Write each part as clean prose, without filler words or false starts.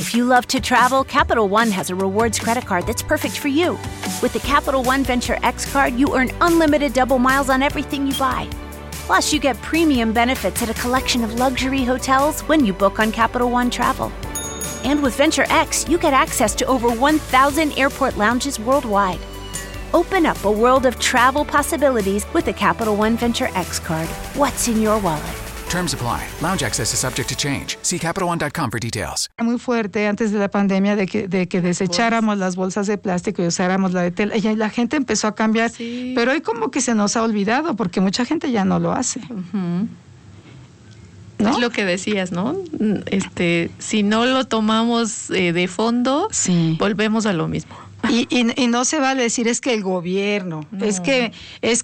If you love to travel, Capital One has a rewards credit card that's perfect for you. With the Capital One Venture X card, you earn unlimited double miles on everything you buy. Plus, you get premium benefits at a collection of luxury hotels when you book on Capital One Travel. And with Venture X, you get access to over 1,000 airport lounges worldwide. Open up a world of travel possibilities with the Capital One Venture X card. What's in your wallet? Terms apply. Lounge access is subject to change. See CapitalOne.com for details. Muy fuerte antes de la pandemia de que desecháramos las bolsas de plástico y usáramos la de tela. Y la gente empezó a cambiar, sí. Pero hoy como que se nos ha olvidado porque mucha gente ya no lo hace. Uh-huh. ¿No? Es lo que decías, ¿no? Si no lo tomamos de fondo, sí, volvemos a lo mismo. Y no se vale decir es que el gobierno, no. es que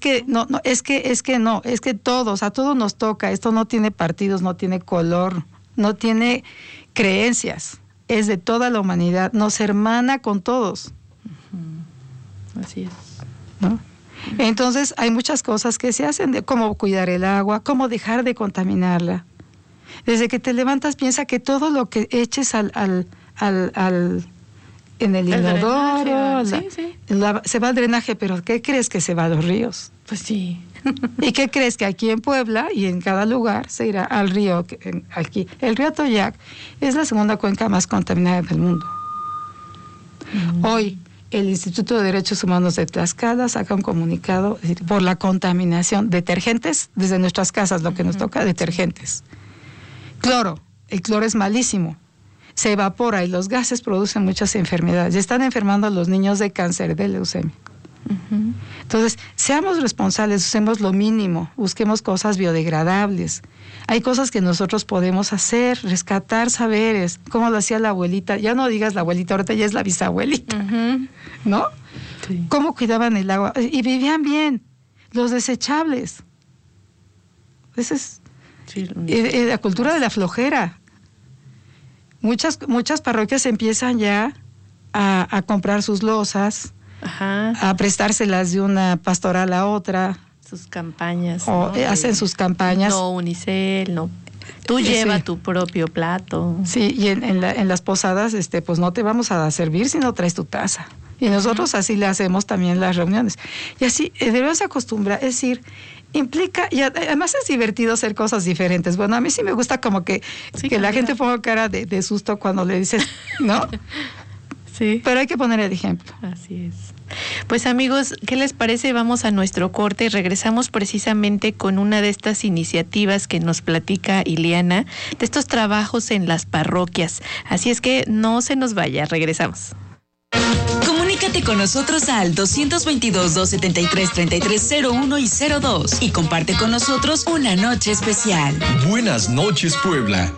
todos, a todos nos toca. Esto no tiene partidos, no tiene color, no tiene creencias, es de toda la humanidad, nos hermana con todos. Uh-huh. Así es. ¿No? Entonces hay muchas cosas que se hacen, como cuidar el agua, cómo dejar de contaminarla. Desde que te levantas piensa que todo lo que eches en el inodoro, se va al drenaje, pero ¿qué crees que se va a los ríos? Pues sí. ¿Y qué crees que aquí en Puebla y en cada lugar se irá al río? Aquí el río Atoyac es la segunda cuenca más contaminada del mundo. Hoy el Instituto de Derechos Humanos de Tlaxcala saca un comunicado por la contaminación, detergentes desde nuestras casas, lo que nos toca, detergentes. Cloro, el cloro es malísimo. Se evapora y los gases producen muchas enfermedades. Están enfermando a los niños de cáncer, de leucemia. Uh-huh. Entonces, seamos responsables, usemos lo mínimo, busquemos cosas biodegradables. Hay cosas que nosotros podemos hacer, rescatar saberes, como lo hacía la abuelita. Ya no digas la abuelita, ahorita ya es la bisabuelita, uh-huh, ¿no? Sí. Cómo cuidaban el agua y vivían bien. Los desechables. Esa es la cultura de la flojera. Muchas parroquias empiezan ya a comprar sus losas, ajá, a prestárselas de una pastoral a otra. Sus campañas. O ¿no? Hacen sus campañas. No unicel, no. Tú lleva tu propio plato. Sí, y en las posadas, pues no te vamos a servir si no traes tu taza. Y nosotros así le hacemos también las reuniones. Y así debemos acostumbrar, es decir, implica, y además es divertido hacer cosas diferentes. Bueno, a mí sí me gusta como que la gente ponga cara de susto cuando le dices, ¿no? Sí. Pero hay que poner el ejemplo. Así es. Pues amigos, ¿qué les parece? Vamos a nuestro corte y regresamos precisamente con una de estas iniciativas que nos platica Ileana, de estos trabajos en las parroquias. Así es que no se nos vaya, regresamos. Comunícate con nosotros al 222-273-3301 y 02 y comparte con nosotros una noche especial. Buenas noches, Puebla.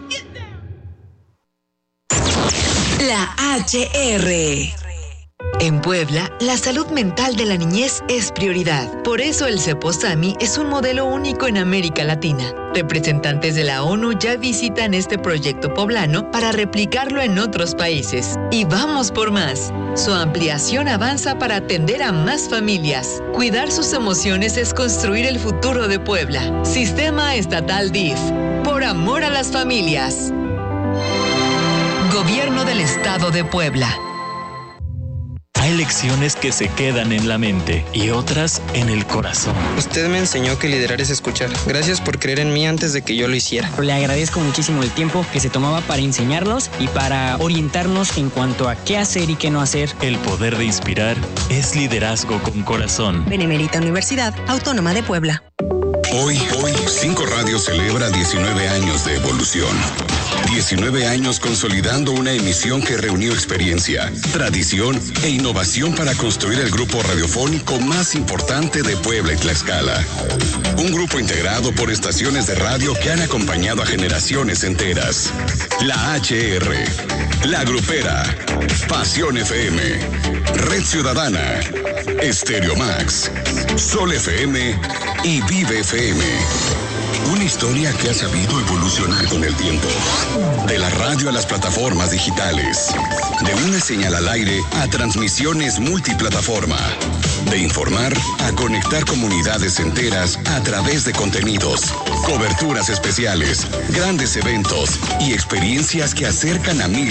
La HR. En Puebla, la salud mental de la niñez es prioridad. Por eso el CEPOSAMI es un modelo único en América Latina. Representantes de la ONU ya visitan este proyecto poblano para replicarlo en otros países. Y vamos por más. Su ampliación avanza para atender a más familias. Cuidar sus emociones es construir el futuro de Puebla. Sistema Estatal DIF. Por amor a las familias. Gobierno del Estado de Puebla. Hay lecciones que se quedan en la mente y otras en el corazón. Usted me enseñó que liderar es escuchar. Gracias por creer en mí antes de que yo lo hiciera. Le agradezco muchísimo el tiempo que se tomaba para enseñarnos y para orientarnos en cuanto a qué hacer y qué no hacer. El poder de inspirar es liderazgo con corazón. Benemérita Universidad Autónoma de Puebla. Hoy, 5 Radio celebra 19 años de evolución. 19 años consolidando una emisión que reunió experiencia, tradición e innovación para construir el grupo radiofónico más importante de Puebla y Tlaxcala. Un grupo integrado por estaciones de radio que han acompañado a generaciones enteras. La HR, La Grupera, Pasión FM, Red Ciudadana, Estéreo Max, Sol FM y Vive FM. Una historia que ha sabido evolucionar con el tiempo. De la radio a las plataformas digitales. De una señal al aire a transmisiones multiplataforma. De informar a conectar comunidades enteras a través de contenidos, coberturas especiales, grandes eventos y experiencias que acercan a miles